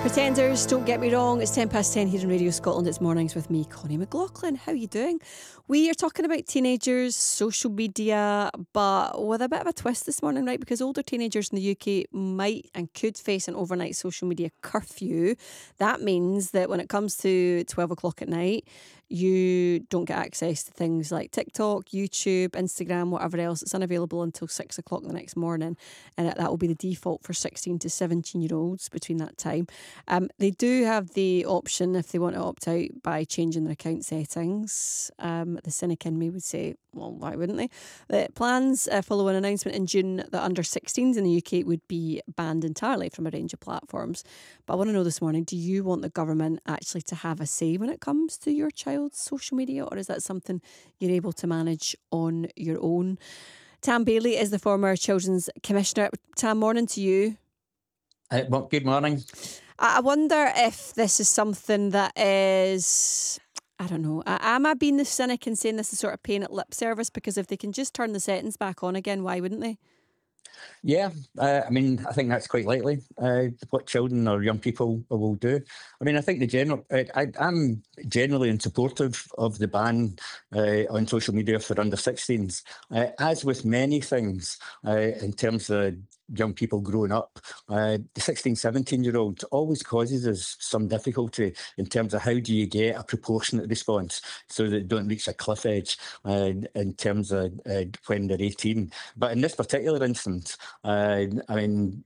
Pretenders, don't get me wrong, it's 10 past 10 here in Radio Scotland. It's mornings with me, Connie McLaughlin. How are you doing? We are talking about teenagers, social media, but with a bit of a twist this morning, right? Because older teenagers in the UK might and could face an overnight social media curfew. That means that when it comes to 12 o'clock at night, you don't get access to things like TikTok, YouTube, Instagram, whatever else. It's unavailable until 6 o'clock the next morning. And that will be the default for 16 to 17-year-olds between that time. They do have the option if they want to opt out by changing their account settings. The cynic in me would say, well, why wouldn't they? The plans follow an announcement in June that under 16s in the UK would be banned entirely from a range of platforms. But I want to know this morning, do you want the government actually to have a say when it comes to your child's social media, or is that something you're able to manage on your own? Tam Bailey is the former Children's Commissioner. Tam, morning to you. Well, good morning. I wonder if this is something that is, I don't know, am I being the cynic and saying this is sort of paying it lip service? Because if they can just turn the settings back on again, why wouldn't they? Yeah, I mean, I think that's quite likely what children or young people will do. I mean, I think I'm generally in support of the ban on social media for under 16s. As with many things in terms of young people growing up, the 16, 17-year-old always causes us some difficulty in terms of how do you get a proportionate response so that they don't reach a cliff edge in terms of when they're 18. But in this particular instance, I mean,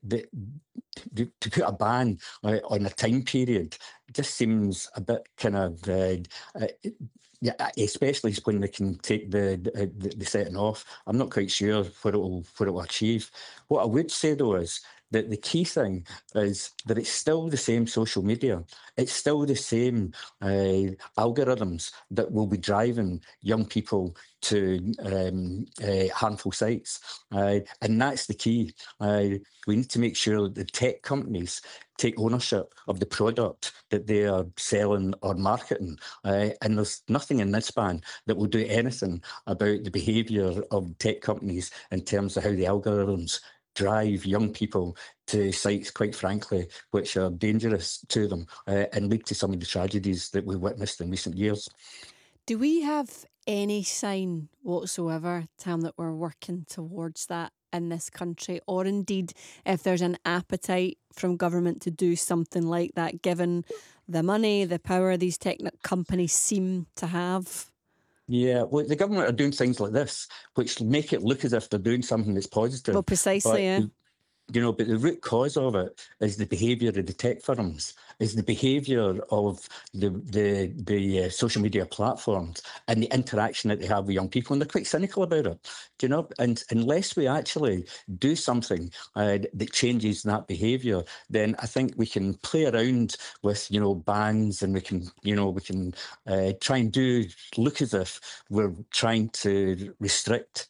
to put a ban on a time period just seems a bit kind of, yeah, especially when they can take the setting off. I'm not quite sure what it will achieve. What I would say though is that the key thing is that it's still the same social media. It's still the same algorithms that will be driving young people to harmful sites. And that's the key. We need to make sure that the tech companies take ownership of the product that they are selling or marketing. And there's nothing in this ban that will do anything about the behaviour of tech companies in terms of how the algorithms drive young people to sites, quite frankly, which are dangerous to them and lead to some of the tragedies that we've witnessed in recent years. Do we have any sign whatsoever, Tam, that we're working towards that in this country? Or indeed, if there's an appetite from government to do something like that, given the money, the power these tech companies seem to have? Yeah, well, the government are doing things like this, which make it look as if they're doing something that's positive. Well, precisely, yeah. But the root cause of it is the behaviour of the tech firms, is the behaviour of the social media platforms and the interaction that they have with young people, and they're quite cynical about it. And unless we actually do something that changes that behaviour, then I think we can play around with bans, and we can try and look as if we're trying to restrict